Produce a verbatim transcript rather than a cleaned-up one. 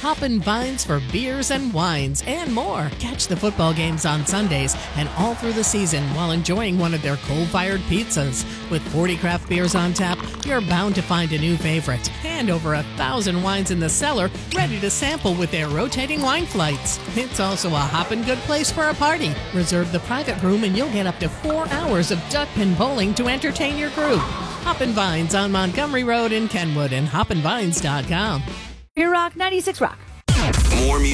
Hoppin' Vines for beers and wines and more. Catch the football games on Sundays and all through the season while enjoying one of their coal-fired pizzas. With forty craft beers on tap, you're bound to find a new favorite. And over a thousand wines in the cellar, ready to sample with their rotating wine flights. It's also a hoppin' good place for a party. Reserve the private room and you'll get up to four hours of duck pin bowling to entertain your group. Hoppin' Vines on Montgomery Road in Kenwood and hoppin vines dot com. Your Rock ninety-six Rock. More music.